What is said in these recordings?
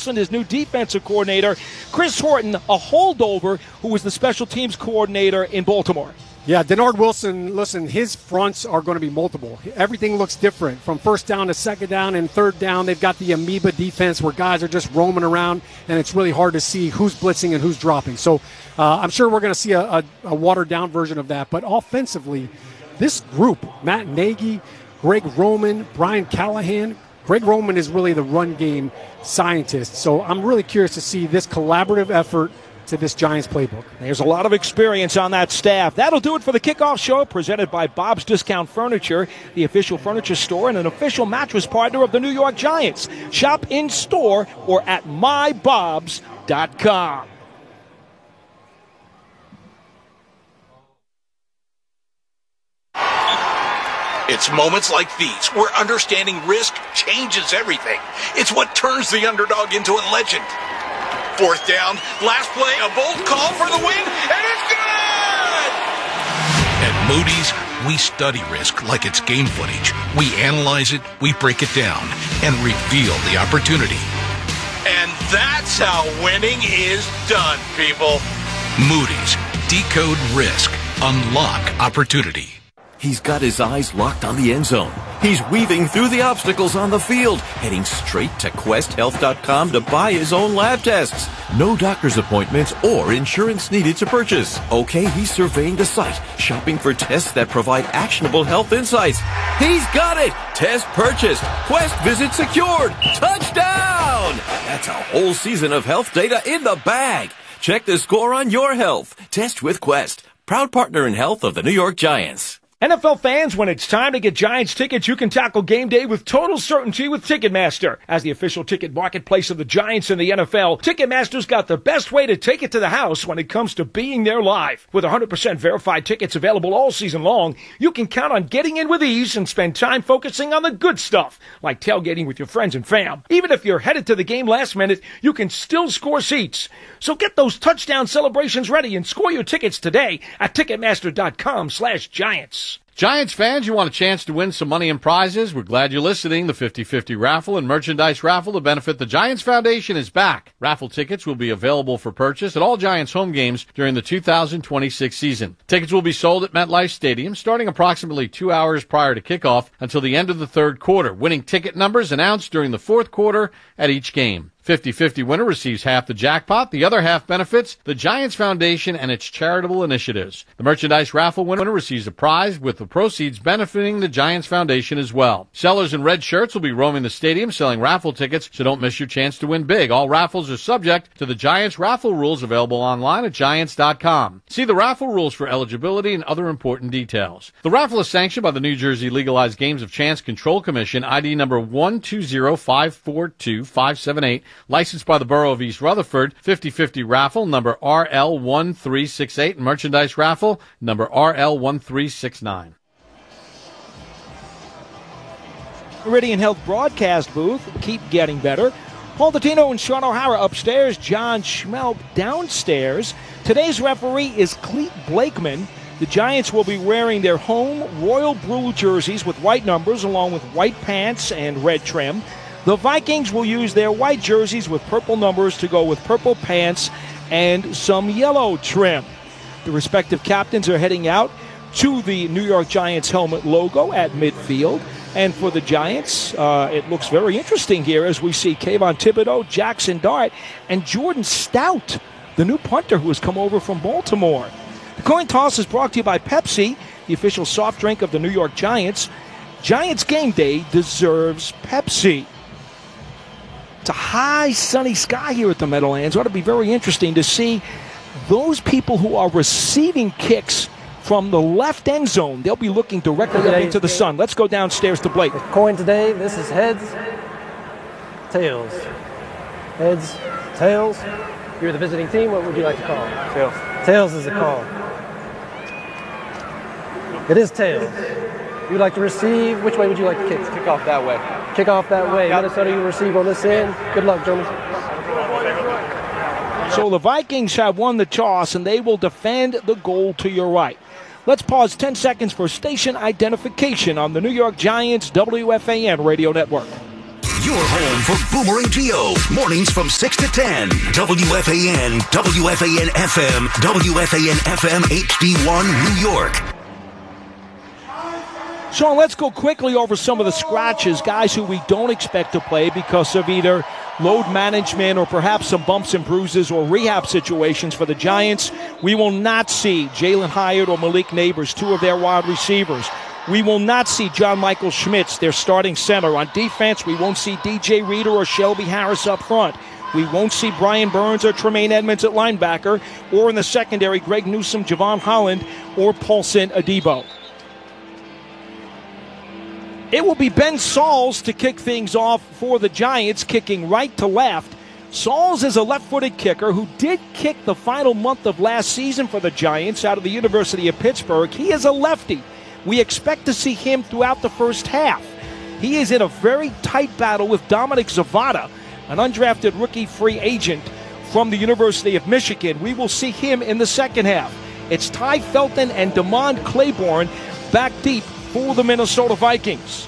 Wilson, his new defensive coordinator. Chris Horton, a holdover, who was the special teams coordinator in Baltimore. Yeah, Denard Wilson, listen, his fronts are going to be multiple. Everything looks different. From first down to second down and third down, they've got the amoeba defense where guys are just roaming around, and it's really hard to see who's blitzing and who's dropping. So I'm sure we're going to see a watered-down version of that. But offensively, this group, Matt Nagy, Greg Roman, Brian Callahan, Greg Roman is really the run game scientist. So I'm really curious to see this collaborative effort to this Giants playbook. There's a lot of experience on that staff. That'll do it for the kickoff show, presented by Bob's Discount Furniture, the official furniture store and an official mattress partner of the New York Giants. Shop in store or at mybobs.com. It's moments like these where understanding risk changes everything. It's what turns the underdog into a legend. Fourth down, last play, a bold call for the win, and it's good! At Moody's, we study risk like it's game footage. We analyze it, we break it down, and reveal the opportunity. And that's how winning is done, people. Moody's, decode risk, unlock opportunity. He's got his eyes locked on the end zone. He's weaving through the obstacles on the field, heading straight to QuestHealth.com to buy his own lab tests. No doctor's appointments or insurance needed to purchase. Okay, he's surveying the site, shopping for tests that provide actionable health insights. He's got it! Test purchased. Quest visit secured. Touchdown! That's a whole season of health data in the bag. Check the score on your health. Test with Quest. Proud partner in health of the New York Giants. NFL fans, when it's time to get Giants tickets, you can tackle game day with total certainty with Ticketmaster. As the official ticket marketplace of the Giants and the NFL, Ticketmaster's got the best way to take it to the house when it comes to being there live. With 100% verified tickets available all season long, you can count on getting in with ease and spend time focusing on the good stuff, like tailgating with your friends and fam. Even if you're headed to the game last minute, you can still score seats. So get those touchdown celebrations ready and score your tickets today at Ticketmaster.com/Giants. Giants fans, you want a chance to win some money and prizes? We're glad you're listening. The 50/50 raffle and merchandise raffle to benefit the Giants Foundation is back. Raffle tickets will be available for purchase at all Giants home games during the 2026 season. Tickets will be sold at MetLife Stadium starting approximately 2 hours prior to kickoff until the end of the third quarter. Winning ticket numbers announced during the fourth quarter at each game. 50/50 winner receives half the jackpot. The other half benefits the Giants Foundation and its charitable initiatives. The merchandise raffle winner receives a prize with the proceeds benefiting the Giants Foundation as well. Sellers in red shirts will be roaming the stadium selling raffle tickets, so don't miss your chance to win big. All raffles are subject to the Giants raffle rules available online at Giants.com. See the raffle rules for eligibility and other important details. The raffle is sanctioned by the New Jersey Legalized Games of Chance Control Commission, ID number 120542-578. Licensed by the Borough of East Rutherford. 50/50 raffle number RL1368 and merchandise raffle number RL1369. Meridian Health broadcast booth. Keep getting better. Paul Dottino and Sean O'Hara upstairs. John Schmelp downstairs. Today's referee is Clete Blakeman. The Giants will be wearing their home Royal Blue jerseys with white numbers along with white pants and red trim. The Vikings will use their white jerseys with purple numbers to go with purple pants and some yellow trim. The respective captains are heading out to the New York Giants helmet logo at midfield. And for the Giants, it looks very interesting here as we see Kayvon Thibodeau, Jackson Dart, and Jordan Stout, the new punter who has come over from Baltimore. The coin toss is brought to you by Pepsi, the official soft drink of the New York Giants. Giants game day deserves Pepsi. It's a high, sunny sky here at the Meadowlands. It ought to be very interesting to see those people who are receiving kicks from the left end zone. They'll be looking directly up into the sun. Let's go downstairs to Blake. Coin today, this is heads, tails. Heads, tails. You're the visiting team. What would you like to call? Tails. Tails is the call. It is tails. You'd like to receive. Which way would you like to kick? Kick off that way. Kick off that way. Yep. Minnesota, you receive on this end. Good luck, gentlemen. So the Vikings have won the toss, and they will defend the goal to your right. Let's pause 10 seconds for station identification on the New York Giants WFAN radio network. Your home for Boomerang Geo. Mornings from 6 to 10. WFAN, WFAN FM, WFAN FM HD1 New York. Sean, let's go quickly over some of the scratches, guys who we don't expect to play because of either load management or perhaps some bumps and bruises or rehab situations for the Giants. We will not see Jalen Hyatt or Malik Neighbors, two of their wide receivers. We will not see John Michael Schmitz, their starting center. On defense, we won't see DJ Reader or Shelby Harris up front. We won't see Brian Burns or Tremaine Edmonds at linebacker, or in the secondary, Greg Newsome, Javon Holland, or Paulson Adebo. It will be Ben Sauls to kick things off for the Giants, kicking right to left. Sauls is a left-footed kicker who did kick the final month of last season for the Giants out of the University of Pittsburgh. He is a lefty. We expect to see him throughout the first half. He is in a very tight battle with Dominic Zavada, an undrafted rookie free agent from the University of Michigan. We will see him in the second half. It's Ty Felton and Damon Claiborne back deep for the Minnesota Vikings.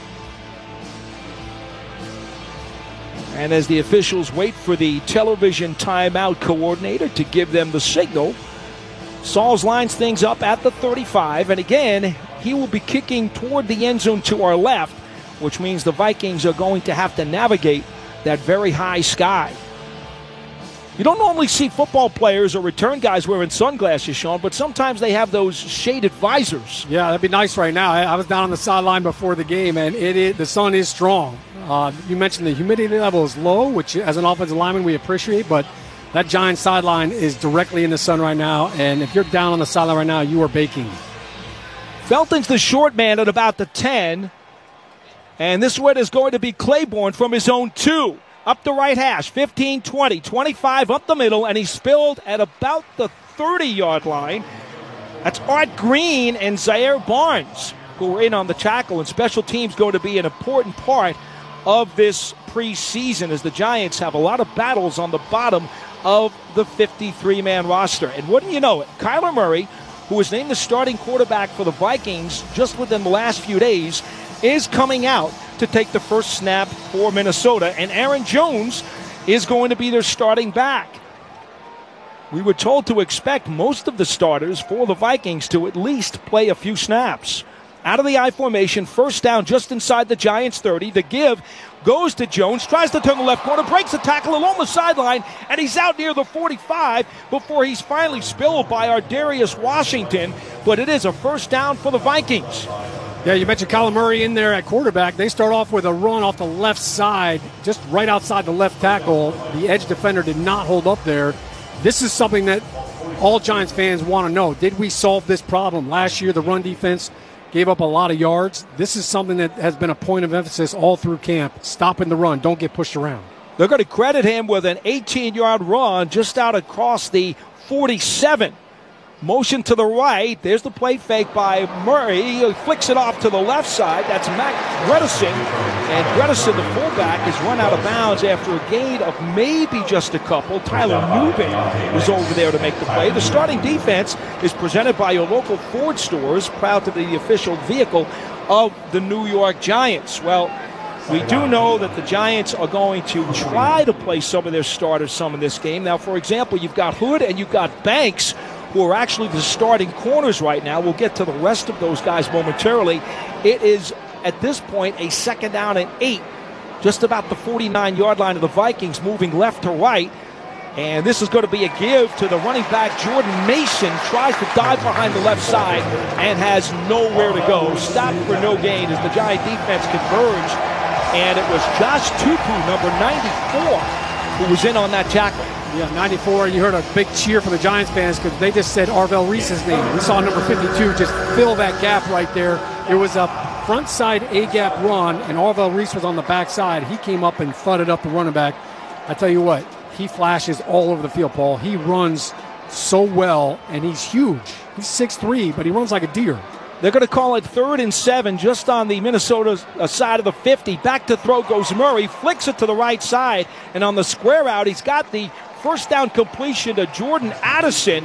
And as the officials wait for the television timeout coordinator to give them the signal, Sauls lines things up at the 35, and again, he will be kicking toward the end zone to our left, which means the Vikings are going to have to navigate that very high sky. You don't normally see football players or return guys wearing sunglasses, Sean, but sometimes they have those shaded visors. Yeah, that'd be nice right now. I was down on the sideline before the game, and the sun is strong. You mentioned the humidity level is low, which as an offensive lineman we appreciate, but that Giants sideline is directly in the sun right now, and if you're down on the sideline right now, you are baking. Felton's the short man at about the 10, and this one is going to be Claiborne from his own 2. Up the right hash, 15, 20, 25 up the middle, and he spilled at about the 30-yard line. That's Art Green and Zaire Barnes who are in on the tackle, and special teams going to be an important part of this preseason as the Giants have a lot of battles on the bottom of the 53-man roster. And wouldn't you know it, Kyler Murray, who was named the starting quarterback for the Vikings just within the last few days, is coming out to take the first snap for Minnesota, and Aaron Jones is going to be their starting back. We were told to expect most of the starters for the Vikings to at least play a few snaps. Out of the I formation, first down just inside the Giants' 30. The give goes to Jones, tries to turn the left corner, breaks the tackle along the sideline, and he's out near the 45 before he's finally spilled by Ardarius Washington. But it is a first down for the Vikings. Yeah, you mentioned Kyler Murray in there at quarterback. They start off with a run off the left side, just right outside the left tackle. The edge defender did not hold up there. This is something that all Giants fans want to know. Did we solve this problem? Last year, the run defense gave up a lot of yards. This is something that has been a point of emphasis all through camp. Stopping the run. Don't get pushed around. They're going to credit him with an 18-yard run just out across the 47. Motion to the right. There's the play fake by Murray. He flicks it off to the left side. That's Matt Bredesen. And Bredesen, the fullback, is run out of bounds after a gain of maybe just a couple. Tyler Nubin was over there to make the play. The starting defense is presented by your local Ford stores, proud to be the official vehicle of the New York Giants. Well, we do know that the Giants are going to try to play some of their starters some in this game. Now, for example, you've got Hood and you've got Banks, who are actually the starting corners right now. We'll get to the rest of those guys momentarily. It is, at this point, a second down and 8, just about the 49-yard line of the Vikings, moving left to right. And this is going to be a give to the running back. Jordan Mason tries to dive behind the left side and has nowhere to go. Stopped for no gain as the Giant defense converged. And it was Josh Tupu, number 94, who was in on that tackle. Yeah, 94, you heard a big cheer from the Giants fans because they just said Arvell Reese's name. We saw number 52 just fill that gap right there. It was a front side A-gap run, and Arvell Reese was on the back side. He came up and thudded up the running back. I tell you what, he flashes all over the field, Paul. He runs so well, and he's huge. He's 6'3", but he runs like a deer. They're going to call it 3rd and 7 just on the Minnesota side of the 50. Back to throw goes Murray, flicks it to the right side, and on the square out, he's got the first down completion to Jordan Addison.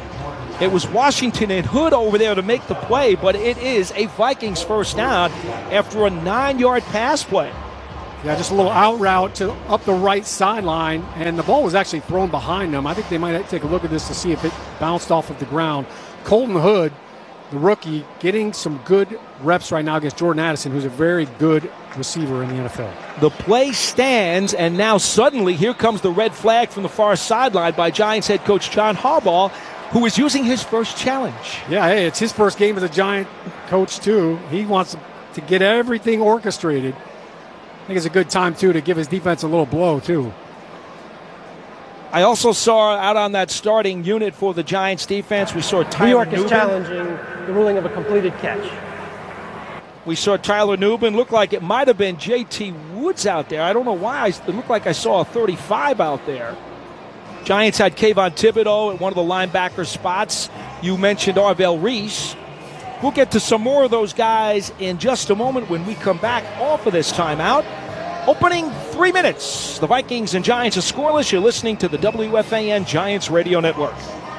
It was Washington and Hood over there to make the play, but it is a Vikings first down after a 9-yard pass play. Yeah, just a little out route to up the right sideline, and the ball was actually thrown behind them. I think they might take a look at this to see if it bounced off of the ground. Colton Hood, the rookie, getting some good reps right now against Jordan Addison, who's a very good receiver in the NFL. The play stands, and now suddenly here comes the red flag from the far sideline by Giants head coach John Harbaugh, who is using his first challenge. Yeah, hey, it's his first game as a Giant coach, too. He wants to get everything orchestrated. I think it's a good time, too, to give his defense a little blow, too. I also saw out on that starting unit for the Giants defense, we saw Tyler New York Nubin. is challenging the ruling of a completed catch. We saw Tyler Nubin. Looked like it might have been J.T. Woods out there. I don't know why. It looked like I saw a 35 out there. Giants had Kayvon Thibodeau at one of the linebacker spots. You mentioned Arvell Reese. We'll get to some more of those guys in just a moment when we come back off of this timeout. Opening 3 minutes. The Vikings and Giants are scoreless. You're listening to the WFAN Giants Radio Network.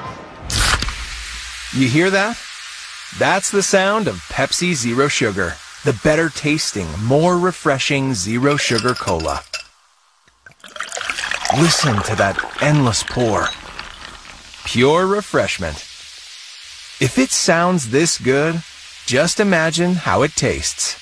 You hear that? That's the sound of Pepsi Zero Sugar. The better tasting, more refreshing Zero Sugar Cola. Listen to that endless pour. Pure refreshment. If it sounds this good, just imagine how it tastes.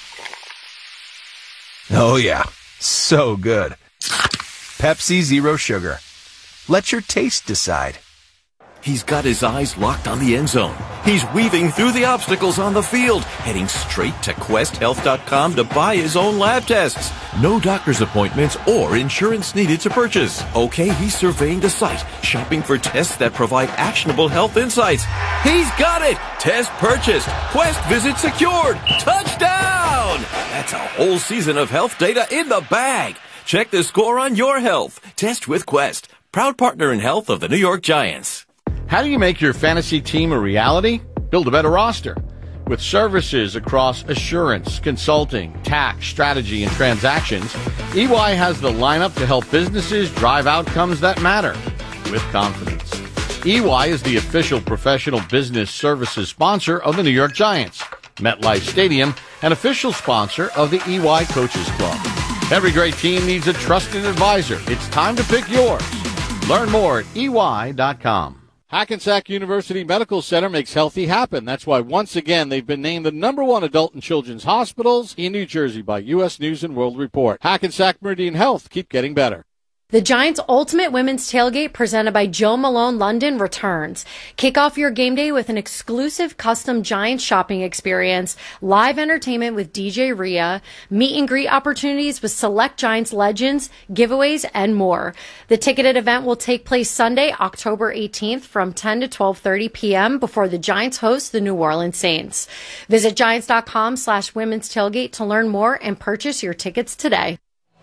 Oh yeah, so good. Pepsi Zero Sugar. Let your taste decide. He's got his eyes locked on the end zone. He's weaving through the obstacles on the field, heading straight to QuestHealth.com to buy his own lab tests. No doctor's appointments or insurance needed to purchase. Okay, he's surveying the site, shopping for tests that provide actionable health insights. He's got it! Test purchased. Quest visit secured. Touchdown! That's a whole season of health data in the bag. Check the score on your health. Test with Quest. Proud partner in health of the New York Giants. How do you make your fantasy team a reality? Build a better roster. With services across assurance, consulting, tax, strategy, and transactions, EY has the lineup to help businesses drive outcomes that matter with confidence. EY is the official professional business services sponsor of the New York Giants, MetLife Stadium, and official sponsor of the EY Coaches Club. Every great team needs a trusted advisor. It's time to pick yours. Learn more at EY.com. Hackensack University Medical Center makes healthy happen. That's why, once again, they've been named the #1 adult and children's hospitals in New Jersey by U.S. News & World Report. Hackensack Meridian Health, keep getting better. The Giants' Ultimate Women's Tailgate presented by Joe Malone London returns. Kick off your game day with an exclusive custom Giants shopping experience, live entertainment with DJ Rhea, meet and greet opportunities with select Giants legends, giveaways, and more. The ticketed event will take place Sunday, October 18th from 10 to 12:30 p.m. before the Giants host the New Orleans Saints. Visit Giants.com/women's tailgate to learn more and purchase your tickets today.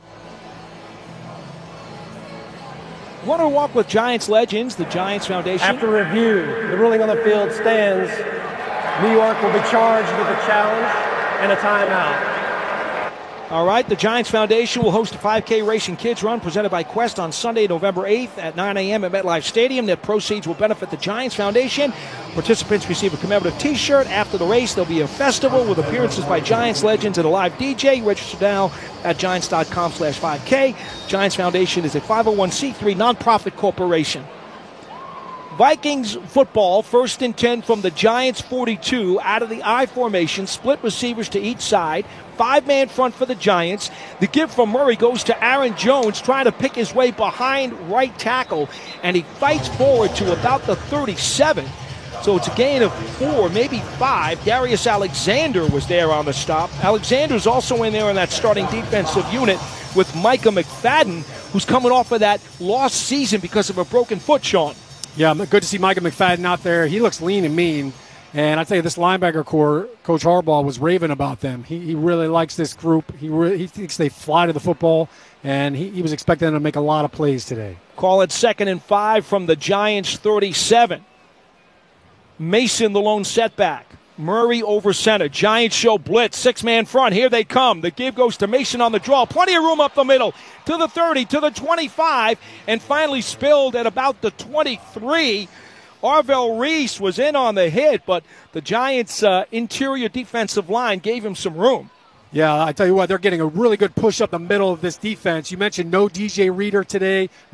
Want to walk with Giants legends, the Giants Foundation? After review, the ruling on the field stands. New York will be charged with a challenge and a timeout. All right, the Giants Foundation will host a 5K Racing Kids Run presented by Quest on Sunday, November 8th at 9 a.m. at MetLife Stadium. Net proceeds will benefit the Giants Foundation. Participants receive a commemorative T-shirt. After the race, there'll be a festival with appearances by Giants legends and a live DJ. Register now at Giants.com/5K. Giants Foundation is a 501c3 nonprofit corporation. Vikings football, 1st and 10 from the Giants 42, out of the I formation, split receivers to each side, 5-man front for the Giants. The give from Murray goes to Aaron Jones, trying to pick his way behind right tackle, and he fights forward to about the 37. So it's a gain of 4, maybe 5. Darius Alexander was there on the stop. Alexander's also in there in that starting defensive unit with Micah McFadden, who's coming off of that lost season because of a broken foot, Sean. Yeah, good to see Micah McFadden out there. He looks lean and mean. And I tell you, this linebacker core, Coach Harbaugh was raving about them. He really likes this group. He thinks they fly to the football, and he was expecting them to make a lot of plays today. Call it 2nd and 5 from the Giants 37. Mason, the lone setback. Murray over center. Giants show blitz. 6-man front. Here they come. The give goes to Mason on the draw. Plenty of room up the middle. To the 30, to the 25, and finally spilled at about the 23. Arvell Reese was in on the hit, but the Giants' interior defensive line gave him some room. Yeah, I tell you what, they're getting a really good push up the middle of this defense. You mentioned no DJ Reader today,